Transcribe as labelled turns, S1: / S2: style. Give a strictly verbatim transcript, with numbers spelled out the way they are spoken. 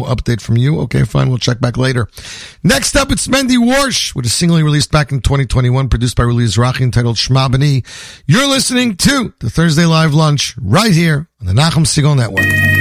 S1: update from you. Okay, fine. We'll check back later. Next up, it's Mendy Warsh with a single he released back in twenty twenty-one, produced by Release Rachi, entitled Shema B'ni. You're listening to the Thursday Live Lunch right here on the Nachum Segal Network.